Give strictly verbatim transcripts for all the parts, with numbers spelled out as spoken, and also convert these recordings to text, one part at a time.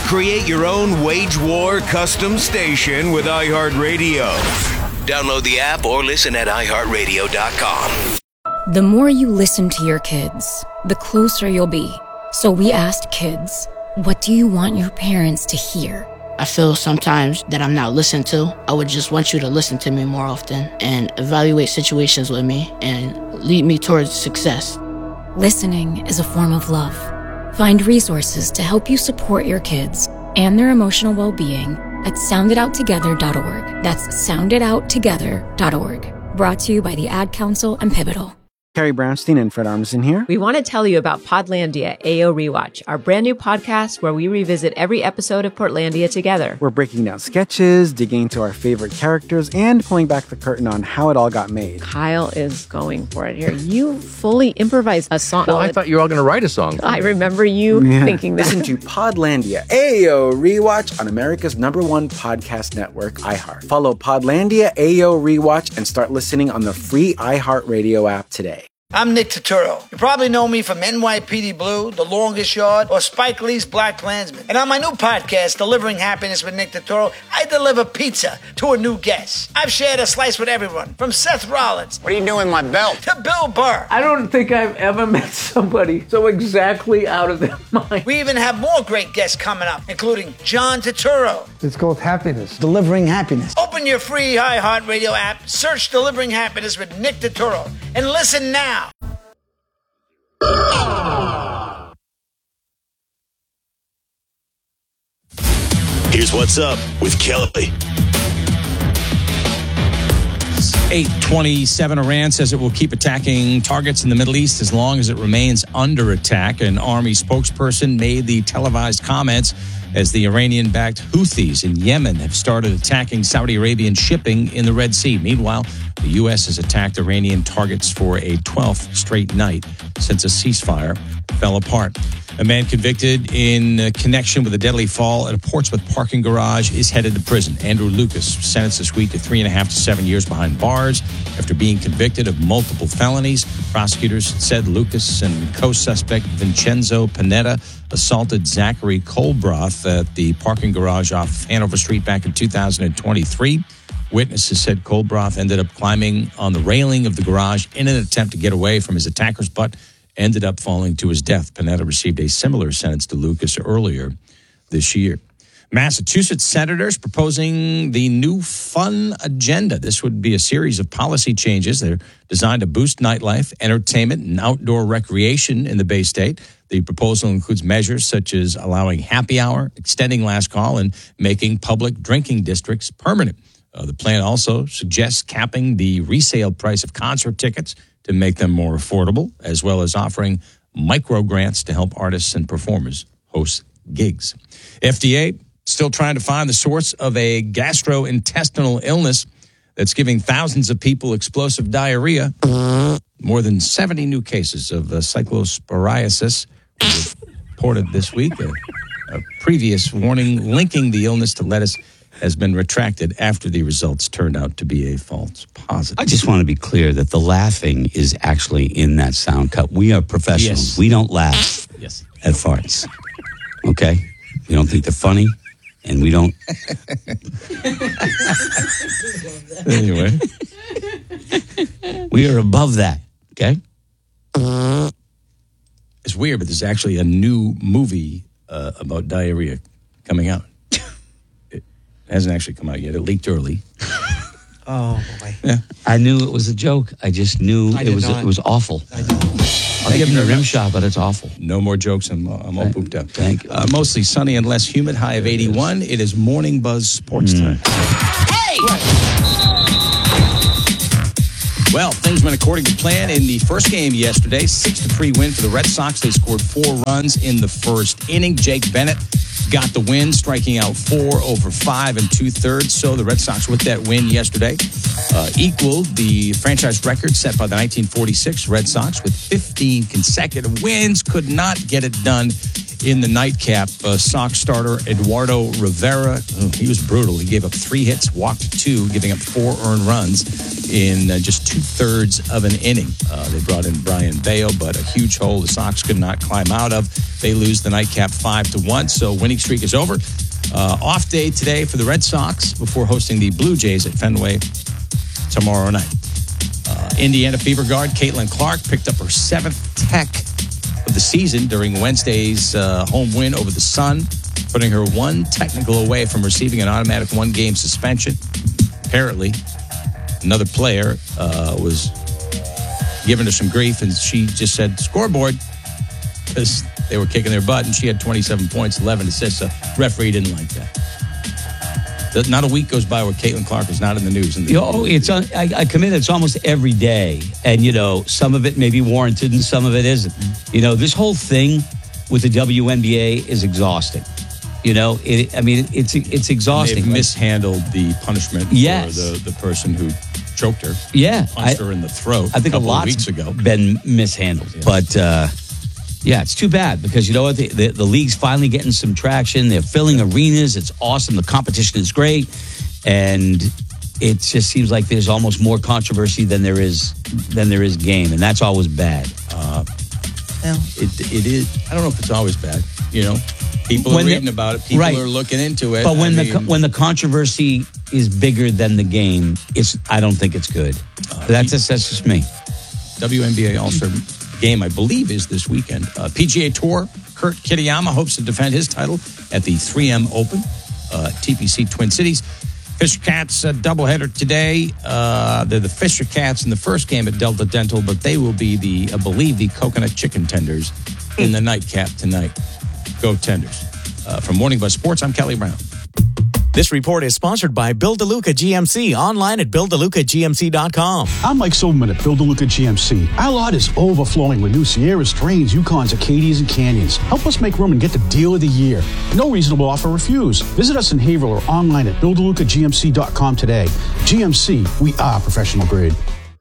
Create your own wage war custom station with iHeartRadio. Download the app or listen at i heart radio dot com. The more you listen to your kids, the closer you'll be. So we asked kids, what do you want your parents to hear? I feel sometimes that I'm not listened to. I would just want you to listen to me more often and evaluate situations with me and lead me towards success. Listening is a form of love. Find resources to help you support your kids and their emotional well-being at sound it out together dot org. That's sound it out together dot org. Brought to you by the Ad Council and Pivotal. Carrie Brownstein and Fred Armisen here. We want to tell you about Podlandia A O Rewatch, our brand new podcast where we revisit every episode of Portlandia together. We're breaking down sketches, digging into our favorite characters, and pulling back the curtain on how it all got made. Kyle is going for it here. You fully improvised a song. Well, I thought you were all going to write a song. I remember you yeah. thinking that. Listen to Podlandia A O Rewatch on America's number one podcast network, iHeart. Follow Podlandia A O Rewatch and start listening on the free iHeartRadio app today. I'm Nick Turturro. You probably know me from N Y P D Blue, The Longest Yard, or Spike Lee's Black Klansman. And on my new podcast, Delivering Happiness with Nick Turturro, I deliver pizza to a new guest. I've shared a slice with everyone, from Seth Rollins. What are you doing with my belt? To Bill Burr. I don't think I've ever met somebody so exactly out of their mind. We even have more great guests coming up, including John Turturro. It's called Happiness. Delivering Happiness. Open your free iHeartRadio app, search Delivering Happiness with Nick Turturro, and listen now. Here's what's up with Kelly. eight twenty-seven, Iran says it will keep attacking targets in the Middle East as long as it remains under attack. An army spokesperson made the televised comments as the Iranian-backed Houthis in Yemen have started attacking Saudi Arabian shipping in the Red Sea. Meanwhile, the U S has attacked Iranian targets for a twelfth straight night since a ceasefire fell apart. A man convicted in connection with a deadly fall at a Portsmouth parking garage is headed to prison. Andrew Lucas sentenced this week to three and a half to seven years behind bars after being convicted of multiple felonies. Prosecutors said Lucas and co-suspect Vincenzo Panetta assaulted Zachary Colbroth at the parking garage off Hanover Street back in two thousand twenty-three. Witnesses said Colbroth ended up climbing on the railing of the garage in an attempt to get away from his attackers, but ended up falling to his death. Panetta received a similar sentence to Lucas earlier this year. Massachusetts senators proposing the new fun agenda. This would be a series of policy changes. They're designed to boost nightlife, entertainment, and outdoor recreation in the Bay State. The proposal includes measures such as allowing happy hour, extending last call, and making public drinking districts permanent. Uh, the plan also suggests capping the resale price of concert tickets to make them more affordable, as well as offering micro grants to help artists and performers host gigs. F D A still trying to find the source of a gastrointestinal illness that's giving thousands of people explosive diarrhea. More than seventy new cases of uh, cyclosporiasis were reported this week. A, a previous warning linking the illness to lettuce has been retracted after the results turned out to be a false positive. I just want to be clear that the laughing is actually in that sound cut. We are professionals. Yes. We don't laugh yes. at farts. Okay? We don't think they're funny, and we don't... Anyway. We are above that, okay? It's weird, but there's actually a new movie uh, about diarrhea coming out. It hasn't actually come out yet. It leaked early. Oh, boy. Yeah. I knew it was a joke. I just knew I it was not. it was awful. I know. I'll give you a rim shot, but it's awful. No more jokes. I'm, I'm all pooped up. Thank you. Uh, mostly sunny and less humid. High of eighty-one. It is Morning Buzz Sports Mm. Time. Hey! Well, things went according to plan in the first game yesterday. six to three win for the Red Sox. They scored four runs in the first inning. Jake Bennett got the win, striking out four over five and two-thirds. So the Red Sox, with that win yesterday, uh, equaled the franchise record set by the nineteen forty-six Red Sox with fifteen consecutive wins. Could not get it done in the nightcap, uh, Sox starter Eduardo Rivera, oh, he was brutal. He gave up three hits, walked two, giving up four earned runs in uh, just two-thirds of an inning. Uh, they brought in Brian Bayo, but a huge hole the Sox could not climb out of. They lose the nightcap five to one, so winning streak is over. Uh, off day today for the Red Sox before hosting the Blue Jays at Fenway tomorrow night. Uh, Indiana Fever guard Caitlin Clark picked up her seventh tech of the season during Wednesday's uh, home win over the Sun, putting her one technical away from receiving an automatic one-game suspension. Apparently, another player uh, was giving her some grief, and she just said, scoreboard, because they were kicking their butt, and she had twenty-seven points, eleven assists. The referee didn't like that. Not a week goes by where Caitlin Clark is not in the news. In the you know, it's uh, I, I commit it's almost every day, and you know some of it may be warranted and some of it isn't. You know, this whole thing with the W N B A is exhausting. You know, it, I mean, it's it's exhausting. And they've mishandled the punishment yes. for the, the person who choked her. Yeah, punched I, her in the throat. I think a a lot's weeks ago been mishandled, yeah. but. Uh, Yeah, it's too bad because, you know what, the, the, the league's finally getting some traction. They're filling arenas. It's awesome. The competition is great. And it just seems like there's almost more controversy than there is than there is game. And that's always bad. Uh, well, it, it is. I don't know if it's always bad. You know, people when are reading the, about it. People right. are looking into it. But when I the mean, when the controversy is bigger than the game, it's I don't think it's good. Uh, that's, just, that's just me. W N B A All-Star game, I believe, is this weekend. Uh, P G A Tour, Kurt Kitayama hopes to defend his title at the three M Open, uh, T P C Twin Cities. Fisher Cats uh, doubleheader today. Uh, they're the Fisher Cats in the first game at Delta Dental, but they will be the, I believe, the coconut chicken tenders in the nightcap tonight. Go Tenders. Uh, from Morning Buzz Sports, I'm Kelly Brown. This report is sponsored by Bill DeLuca G M C, online at bill deluca g m c dot com. I'm Mike Silverman at Bill DeLuca G M C. Our lot is overflowing with new Sierras, Terrains, Yukons, Acadias, and Canyons. Help us make room and get the deal of the year. No reasonable offer refused. Visit us in Haverhill or online at bill deluca g m c dot com today. G M C, we are professional grade.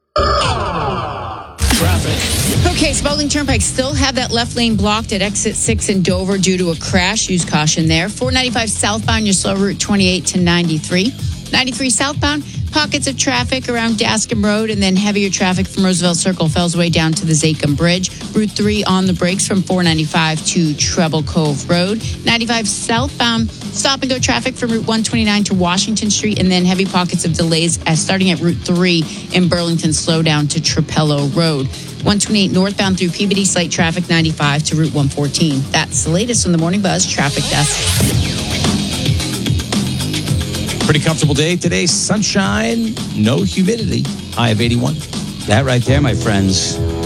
Traffic. Okay, Spalding Turnpike still have that left lane blocked at exit six in Dover due to a crash. Use caution there. four ninety-five southbound, your slow route twenty-eight to ninety-three. ninety-three southbound, pockets of traffic around Dascom Road, and then heavier traffic from Roosevelt Circle, Fellsway down to the Zachem Bridge. Route three on the brakes from four ninety-five to Treble Cove Road. ninety-five southbound, stop and go traffic from Route one twenty-nine to Washington Street, and then heavy pockets of delays as starting at Route three in Burlington, slow down to Trapello Road. one twenty-eight northbound through Peabody, slight traffic ninety-five to Route one fourteen. That's the latest from the Morning Buzz Traffic Desk. Pretty comfortable day today. Sunshine, no humidity. High of eighty-one. That right there, my friends,